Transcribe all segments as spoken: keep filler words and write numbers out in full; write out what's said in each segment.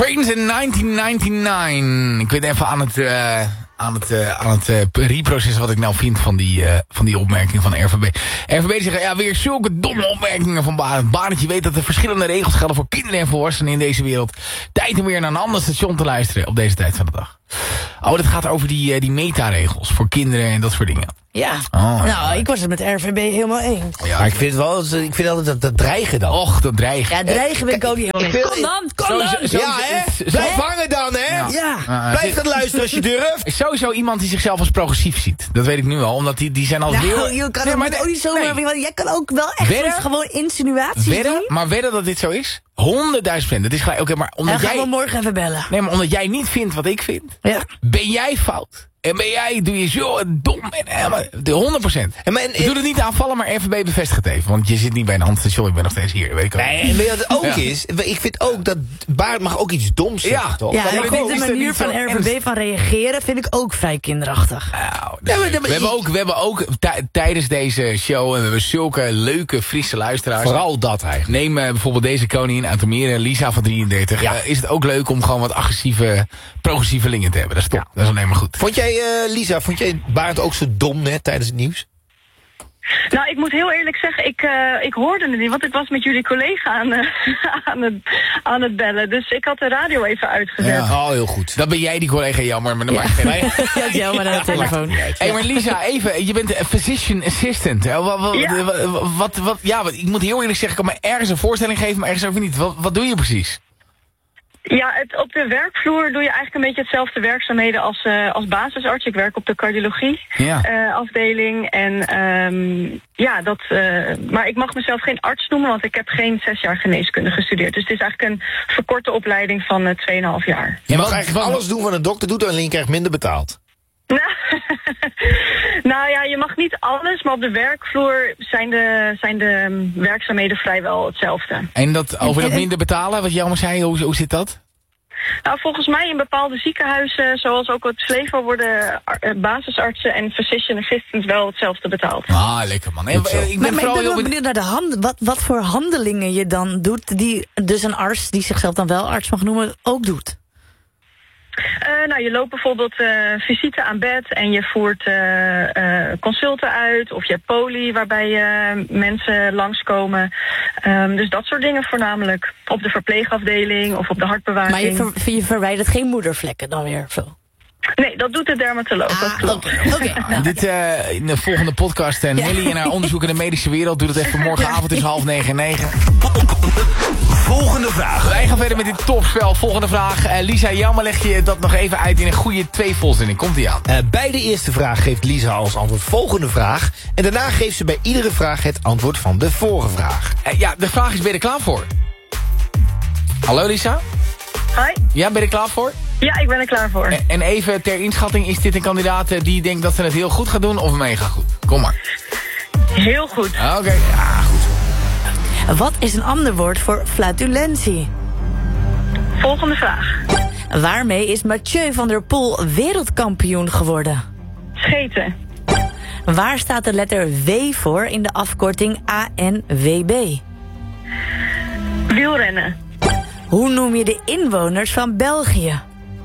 Prince in negentien negenennegentig. Ik weet even aan het, uh, aan het, uh, aan het uh, reprocessen wat ik nou vind van die, uh, van die opmerkingen van R V B. R V B zegt, ja, weer zulke domme opmerkingen van Barend. Barendje weet dat er verschillende regels gelden voor kinderen en volwassenen in deze wereld. Tijd om weer naar een ander station te luisteren op deze tijd van de dag. Oh, dat gaat over die, uh, die meta-regels voor kinderen en dat soort dingen. Ja, oh, nou, ik was het met R V B helemaal eens. Ja, maar ik vind, wel, ik vind altijd dat, dat dreigen dan. Och, dat dreigen. Ja, dreigen ben ik ook niet helemaal eens. Kom dan, kom dan! Zo, zo, ja, hè? Blijf hangen dan, hè? Ja. Ja. Uh, Blijf dan luisteren als je durft. Is sowieso iemand die zichzelf als progressief ziet. Dat weet ik nu al, omdat die, die zijn altijd Nou, heel... je kan nee, maar maar ook niet zomaar... nee. Jij kan ook wel echt Wedden? eens gewoon insinuaties Wedden? doen. Maar wedden dat dit zo is? Honderdduizend procent. Het is gelijk, oké, okay, maar omdat Dan gaan jij... we morgen even bellen. Nee, maar omdat jij niet vindt wat ik vind, Ja. ben jij fout. En ben jij, doe je zo dom en helemaal, de honderd procent. En maar, en, Ik doe het niet aanvallen, maar R V B bevestigt het even. Want je zit niet bij een handstation, ik ben nog steeds hier. Weet ik ook. nee, en weet je wat het ook Ja. is? Ik vind ook dat Baard mag ook iets doms zeggen, Ja. toch? Ja, Maar en ik ik denk, vind is de er manier niet van zo R V B ernstig? van reageren vind ik ook vrij kinderachtig. Nou, Ja, maar- we, hebben ook, we hebben ook tij- tijdens deze show en we hebben zulke leuke, frisse luisteraars. Vooral dat eigenlijk. Neem uh, bijvoorbeeld deze koningin uit Almere, Lisa van drieëndertig. Ja. Uh, is het ook leuk om gewoon wat agressieve, progressieve lingen te hebben. Dat is top. Dat is alleen maar goed. Vond jij, uh, Lisa, vond jij Baard ook zo dom net tijdens het nieuws? Nou, ik moet heel eerlijk zeggen, ik, uh, ik hoorde het niet, want ik was met jullie collega aan, uh, aan, het, aan het bellen. Dus ik had de radio even uitgezet. Ja. Oh, heel goed. Dan ben jij die collega jammer, maar dan maakt geen uit. Ja, jammer aan de telefoon. Hé, hey, maar Lisa, even, je bent een physician assistant. Hè? Wat, wat, Ja. wat, wat, wat, ja, wat, ik moet heel eerlijk zeggen, ik kan me ergens een voorstelling geven, maar ergens ook niet. Wat, wat doe je precies? Ja, het, op de werkvloer doe je eigenlijk een beetje hetzelfde werkzaamheden als, uh, als basisarts. Ik werk op de cardiologie Ja. uh, afdeling. En um, ja, dat, uh, maar ik mag mezelf geen arts noemen, want ik heb geen zes jaar geneeskunde gestudeerd. Dus het is eigenlijk een verkorte opleiding van uh, tweeënhalf jaar. Je mag wat- eigenlijk wat- alles doen wat een dokter doet, alleen je krijgt minder betaald. Nou, nou ja, je mag niet alles, maar op de werkvloer zijn de, zijn de um, werkzaamheden vrijwel hetzelfde. En dat over dat minder betalen, wat Jelmer zei, hoe, hoe zit dat? Nou, volgens mij in bepaalde ziekenhuizen, zoals ook het Flevo, worden uh, basisartsen en physician assistants wel hetzelfde betaald. Ah, lekker man. En, Goed zo. eh, ik ben Maar, maar ik vooral ben heel wel benieuwd. benieuwd naar de handen. Wat, wat voor handelingen je dan doet, die dus een arts, die zichzelf dan wel arts mag noemen, ook doet. Uh, nou, je loopt bijvoorbeeld uh, visite aan bed en je voert uh, uh, consulten uit. Of je hebt poli waarbij uh, mensen langskomen. Um, dus dat soort dingen voornamelijk. Op de verpleegafdeling of op de hartbewaking. Maar je, ver, je verwijdert geen moedervlekken dan weer zo. Nee, dat doet de dermatoloog. dat Ah, klopt. oké. oké. Ja, dit, uh, in de volgende podcast, uh, Nelly en haar onderzoek in de medische wereld doet het even morgenavond tussen half negen en negen. Volgende vraag. Wij gaan verder met dit topspel. Volgende vraag. Uh, Lisa, jammer leg je dat nog even uit in een goede tweevolzin. Komt ie aan. Uh, bij de eerste vraag geeft Lisa als antwoord volgende vraag. En daarna geeft ze bij iedere vraag het antwoord van de vorige vraag. Uh, ja, de vraag is, ben je er klaar voor? Hallo Lisa? Hi. Ja, ben je er klaar voor? Ja, ik ben er klaar voor. En, en even ter inschatting, is dit een kandidaat uh, die denkt dat ze het heel goed gaat doen of mega goed? Kom maar. Heel goed. Oké, okay. Ja, goed. Wat is een ander woord voor flatulentie? Volgende vraag. Waarmee is Mathieu van der Poel wereldkampioen geworden? Scheten. Waar staat de letter W voor in de afkorting A N W B? Wielrennen. Hoe noem je de inwoners van België?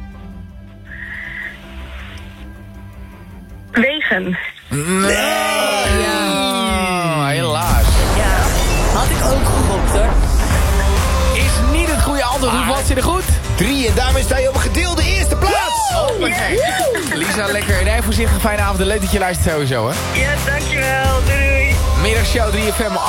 Wegen. Nee. Ja, helaas. Ja, had ik ook gegokt hoor. Is niet het goede antwoord. Hoe wat zit er goed? Drie, en daarmee sta je op een gedeelde eerste plaats. Oh, maar kijk. Lisa, lekker. En hij voorzichtig, fijne avond. Leuk dat je luistert sowieso, hè? Ja, dankjewel. Doei doei. Middagshow drie F M.